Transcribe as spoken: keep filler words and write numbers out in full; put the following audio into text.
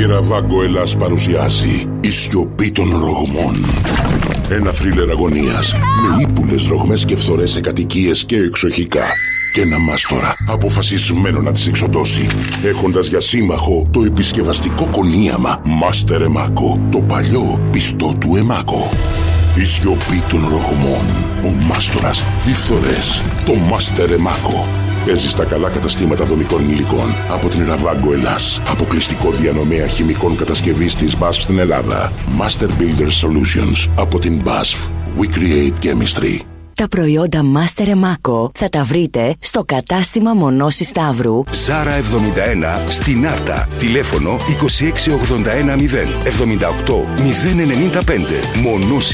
Η Ραβάγκο Ελλάς παρουσιάζει «Η σιωπή των ρογμών». Ένα θρίλερ αγωνίας με ύπουλες ρογμές και φθορές σε κατοικίες και εξοχικά. Και ένα μάστορα αποφασισμένο να τις εξοντώσει, έχοντας για σύμμαχο το επισκευαστικό κονίαμα Μάστερ Εμάκο, το παλιό πιστό του Εμάκο. Η σιωπή των ρογμών, ο μάστορας, οι φθορές, το Μάστερ Εμάκο. Παίζει στα καλά καταστήματα δομικών υλικών από την Ραβάγκο Ελλάς, αποκλειστικό διανομέα χημικών κατασκευής της μπι έι εφ στην Ελλάδα. Master Builder Solutions από την μπι έι εφ. We create chemistry. Τα προϊόντα Master Emako θα τα βρείτε στο κατάστημα Μονώση Σταύρου. Ζάρα εβδομήντα ένα στην Άρτα. Τηλέφωνο είκοσι έξι ογδόντα ένα μηδέν εβδομήντα οκτώ μηδέν ενενήντα πέντε. Μονώση